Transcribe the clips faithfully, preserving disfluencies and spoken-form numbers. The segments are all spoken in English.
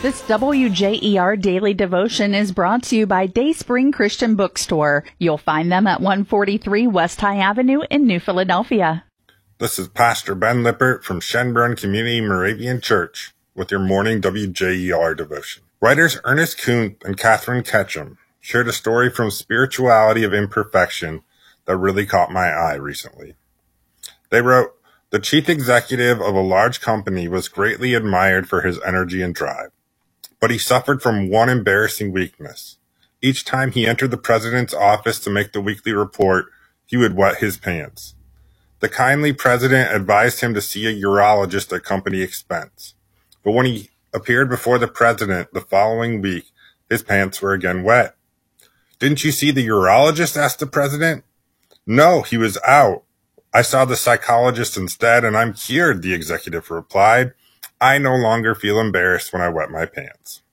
This W J E R Daily Devotion is brought to you by Dayspring Christian Bookstore. You'll find them at one forty-three West High Avenue in New Philadelphia. This is Pastor Ben Lippert from Shenburn Community Moravian Church with your morning W J E R devotion. Writers Ernest Kunt and Catherine Ketchum shared a story from Spirituality of Imperfection that really caught my eye recently. They wrote, "The chief executive of a large company was greatly admired for his energy and drive. But he suffered from one embarrassing weakness. Each time he entered the president's office to make the weekly report, he would wet his pants. The kindly president advised him to see a urologist at company expense. But when he appeared before the president the following week, his pants were again wet. 'Didn't you see the urologist?' asked the president. 'No, he was out. I saw the psychologist instead, and I'm cured,' the executive replied. 'I no longer feel embarrassed when I wet my pants.'"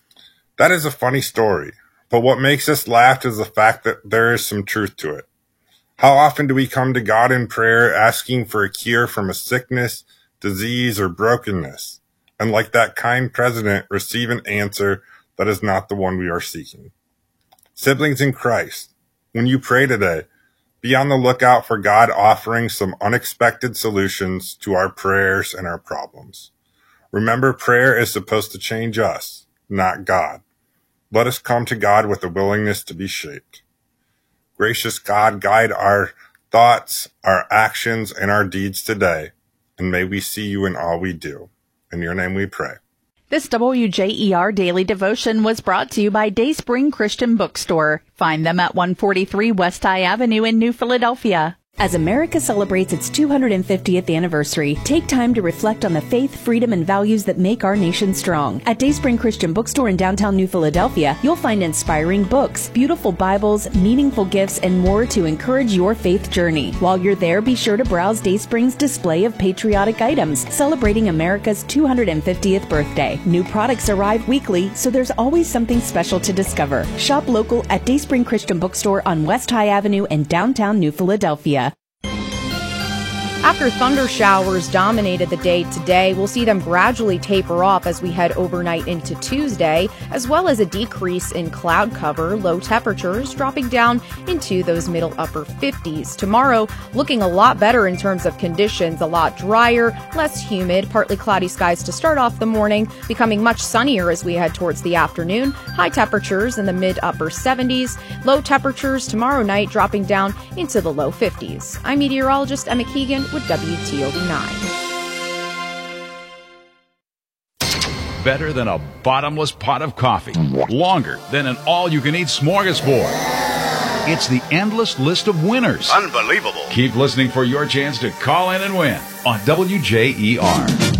That is a funny story, but what makes us laugh is the fact that there is some truth to it. How often do we come to God in prayer asking for a cure from a sickness, disease, or brokenness, and like that kind president, receive an answer that is not the one we are seeking? Siblings in Christ, when you pray today, be on the lookout for God offering some unexpected solutions to our prayers and our problems. Remember, prayer is supposed to change us, not God. Let us come to God with a willingness to be shaped. Gracious God, guide our thoughts, our actions, and our deeds today, and may we see you in all we do. In your name we pray. This W J E R Daily Devotion was brought to you by Dayspring Christian Bookstore. Find them at one forty-three West High Avenue in New Philadelphia. As America celebrates its two hundred fiftieth anniversary, take time to reflect on the faith, freedom, and values that make our nation strong. At Dayspring Christian Bookstore in downtown New Philadelphia, you'll find inspiring books, beautiful Bibles, meaningful gifts, and more to encourage your faith journey. While you're there, be sure to browse Dayspring's display of patriotic items celebrating America's two hundred fiftieth birthday. New products arrive weekly, so there's always something special to discover. Shop local at Dayspring Christian Bookstore on West High Avenue in downtown New Philadelphia. After thunder showers dominated the day today, we'll see them gradually taper off as we head overnight into Tuesday, as well as a decrease in cloud cover, low temperatures dropping down into those middle upper fifties. Tomorrow, looking a lot better in terms of conditions, a lot drier, less humid, partly cloudy skies to start off the morning, becoming much sunnier as we head towards the afternoon. High temperatures in the mid upper seventies, low temperatures tomorrow night dropping down into the low fifties. I'm meteorologist Emma Keegan with W T O V nine. Better than a bottomless pot of coffee. Longer than an all-you-can-eat smorgasbord. It's the endless list of winners. Unbelievable. Keep listening for your chance to call in and win on W J E R.